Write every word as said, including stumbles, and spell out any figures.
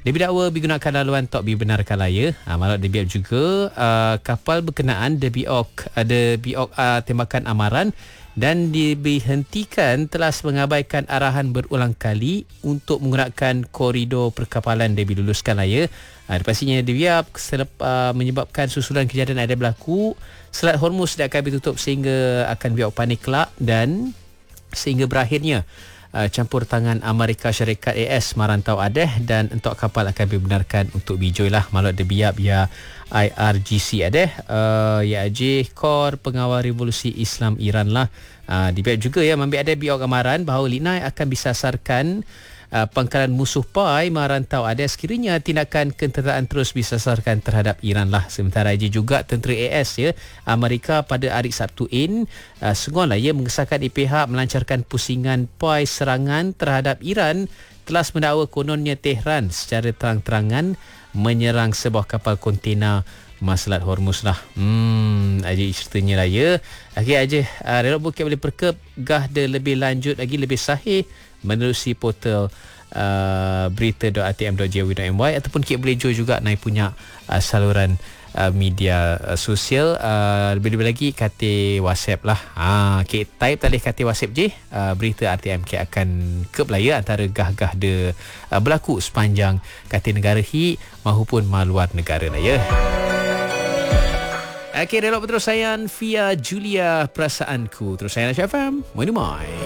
Dia didakwa digunakan laluan tok dibenarkan laya. Ha, malah dia biak juga uh, kapal berkenaan dia biok ada biok uh, tembakan amaran dan dihentikan telah mengabaikan arahan berulang kali untuk menggunakan koridor perkapalan dia diluluskan laya. Ha, pastinya dia biak selepas uh, menyebabkan susulan kejadian ada berlaku. Selat Hormuz dia akan ditutup sehingga akan biak panik kelak dan sehingga berakhirnya Uh, campur tangan Amerika Syarikat A S Marantau Adeh dan entok kapal akan dibenarkan untuk bijoi lah. Maklum dia biar biar I R G C Adeh uh, ya aje Kor Pengawal Revolusi Islam Iran lah. Uh, dibiak juga ya ambil ada biar gambaran bahawa Linai akan disasarkan Uh, pangkalan musuh pai Marantau Adeh sekiranya tindakan kenderaan terus disasarkan terhadap Iran lah. Sementara ini juga tentera A S ya Amerika pada hari Sabtu in uh, sengon lah ia mengesahkan I P H melancarkan pusingan pai serangan terhadap Iran telah mendakwa kononnya Tehran secara terang-terangan menyerang sebuah kapal kontena Selat Hormuz lah. Hmm, aja ceritanya lah ya. Okey aja uh, Relok Bukit boleh perkep gah de lebih lanjut lagi lebih sahih menerusi portal uh, berita dot r t m dot j w dot m y ataupun kik boleh join juga naik punya uh, saluran uh, media uh, sosial uh, lebih-lebih lagi kata WhatsApp lah. Ha, kik type tali kata WhatsApp je uh, berita R T M kik akan ke belaya antara gah-gah de uh, berlaku sepanjang kata negara hi maupun maluar negara lah ya. Okey, relok berterusan via Julia Perasaanku. Terus saya Nasya F M. Mai-mai.